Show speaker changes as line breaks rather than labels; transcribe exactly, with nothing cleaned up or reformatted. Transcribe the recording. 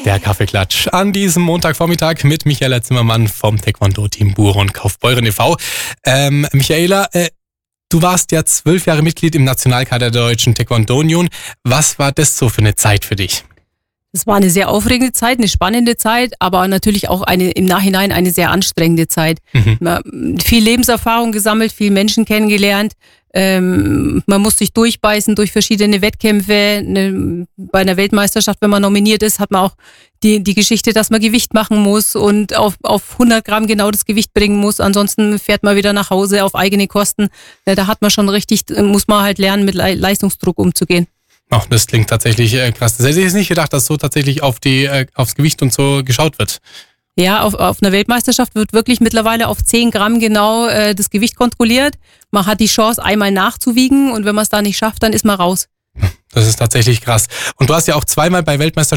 Der Kaffeeklatsch an diesem Montagvormittag mit Michaela Zimmermann vom Taekwondo-Team Bure und Kaufbeuren e V Ähm, Michaela, äh, du warst ja zwölf Jahre Mitglied im Nationalkader der Deutschen Taekwondo-Union. Was war das so für eine Zeit für dich?
Es war eine sehr aufregende Zeit, eine spannende Zeit, aber natürlich auch eine im Nachhinein eine sehr anstrengende Zeit. Mhm. Man, viel Lebenserfahrung gesammelt, viel Menschen kennengelernt. Ähm, man muss sich durchbeißen durch verschiedene Wettkämpfe. Ne, bei einer Weltmeisterschaft, wenn man nominiert ist, hat man auch die, die Geschichte, dass man Gewicht machen muss und auf, auf hundert Gramm genau das Gewicht bringen muss. Ansonsten fährt man wieder nach Hause auf eigene Kosten. Ja, da hat man schon richtig, muss man halt lernen, mit Leistungsdruck umzugehen.
Ach, das klingt tatsächlich äh, krass. Das hätte ich jetzt nicht gedacht, dass so tatsächlich auf die, äh, aufs Gewicht und so geschaut wird.
Ja, auf, auf einer Weltmeisterschaft wird wirklich mittlerweile auf zehn Gramm genau äh, das Gewicht kontrolliert. Man hat die Chance, einmal nachzuwiegen und wenn man es da nicht schafft, dann ist man raus.
Das ist tatsächlich krass. Und du hast ja auch zweimal bei Weltmeisterschaften